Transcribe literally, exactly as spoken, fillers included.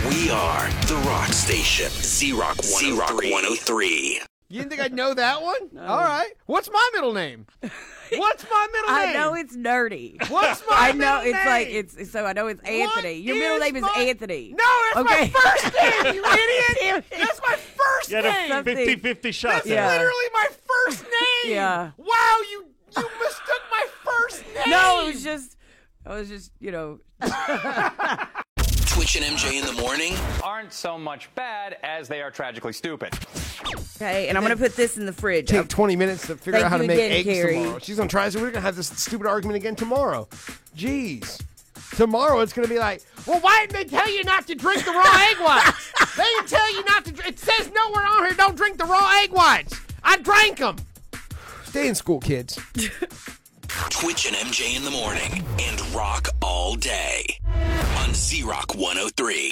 We are the Rock Station. Z-Rock one oh three. You didn't think I'd know that one? No. All right. What's my middle name? What's my middle name? I know it's nerdy. What's my I know middle it's name? like it's so I know it's Anthony. Your middle name is my... Anthony. No, that's okay. my first name, you idiot. That's my first You name. had a fifty-fifty shot That's there. Yeah. literally my first name. Yeah. Wow, you you mistook my first name. No, it was just I was just, you know. Twitch and M J in the morning aren't so much bad as they are tragically stupid. Okay, and I'm going to put this in the fridge. Take twenty minutes to figure Thank out how to you make again, eggs Carrie. tomorrow. She's going to try. So we're going to have this stupid argument again tomorrow. Jeez. Tomorrow it's going to be like, well, why didn't they tell you not to drink the raw egg whites? They didn't tell you not to drink. It says nowhere on here, don't drink the raw egg whites. I drank them. Stay in school, kids. Twitch and M J in the morning and Rock all day on Z-Rock one oh three.